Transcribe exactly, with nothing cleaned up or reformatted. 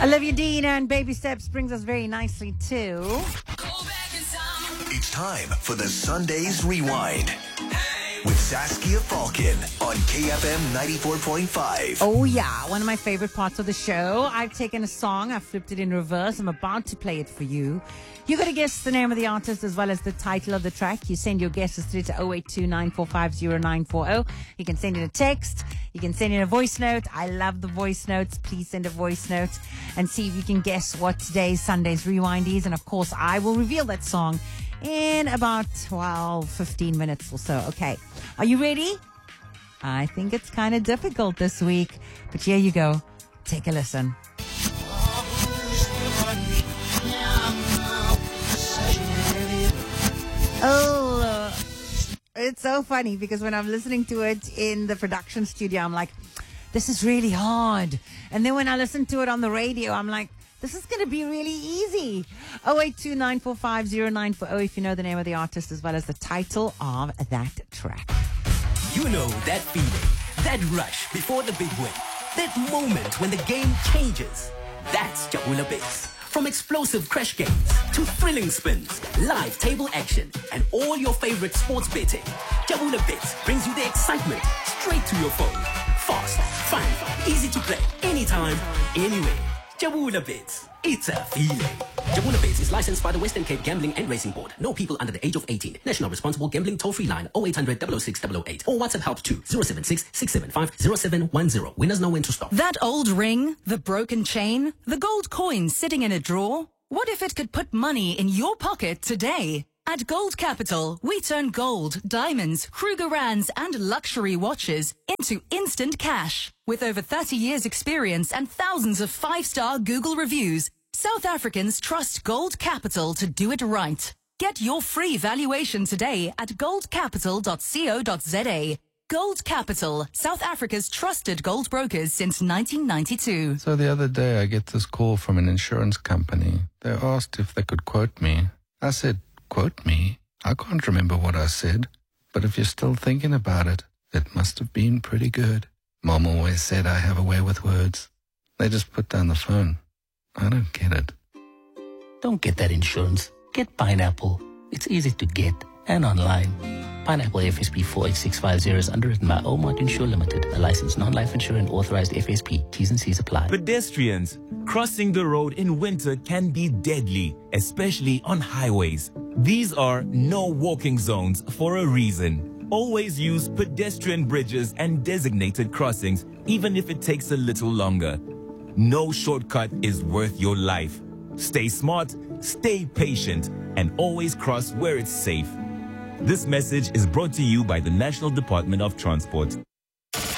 Olivia Dean and Baby Steps brings us very nicely to... It's time for the Sundays Rewind with Saskia Falcon on K F M ninety-four point five. Oh, yeah. One of my favorite parts of the show. I've taken a song, I've flipped it in reverse. I'm about to play it for you. You got to guess the name of the artist as well as the title of the track. You send your guesses through to oh eight two nine four five oh nine four oh. You can send in a text. You can send in a voice note. I love the voice notes. Please send a voice note and see if you can guess what today's Sunday's Rewind is. And, of course, I will reveal that song in about twelve, fifteen minutes or so. Okay. Are you ready? I think it's kind of difficult this week, but here you go. Take a listen. Oh, uh, it's so funny because when I'm listening to it in the production studio, I'm like, this is really hard. And then when I listen to it on the radio, I'm like, this is going to be really easy. oh eight two nine four five oh nine four oh if you know the name of the artist as well as the title of that track. You know that feeling, that rush before the big win, that moment when the game changes. That's Jabula Bits. From explosive crash games to thrilling spins, live table action, and all your favorite sports betting, Jabula Bits brings you the excitement straight to your phone. Fast, fun, easy to play, anytime, anywhere. Jabula Bits. It's a feeling. Jabula Bits is licensed by the Western Cape Gambling and Racing Board. No people under the age of eighteen. National Responsible Gambling Toll-Free Line oh eight hundred, double oh six, double oh eight or WhatsApp help to zero seven six, six seven five, zero seven one zero. Winners know when to stop. That old ring, the broken chain, the gold coin sitting in a drawer. What if it could put money in your pocket today? At Gold Capital, we turn gold, diamonds, Krugerrands and luxury watches into instant cash. With over thirty years experience and thousands of five-star Google reviews, South Africans trust Gold Capital to do it right. Get your free valuation today at gold capital dot co dot za. Gold Capital, South Africa's trusted gold brokers since nineteen ninety-two. So the other day I get this call from an insurance company. They asked if they could quote me. I said, quote me? I can't remember what I said. But if you're still thinking about it, it must have been pretty good. Mom always said I have a way with words. They just put down the phone. I don't get it. Don't get that insurance. Get Pineapple. It's easy to get and online. Pineapple F S P four eight six five zero is underwritten by Omart Insure Limited, a licensed non-life insurer and authorized F S P. T's and C's apply. Pedestrians, crossing the road in winter can be deadly, especially on highways. These are no walking zones for a reason. Always use pedestrian bridges and designated crossings, even if it takes a little longer. No shortcut is worth your life. Stay smart, stay patient, and always cross where it's safe. This message is brought to you by the National Department of Transport.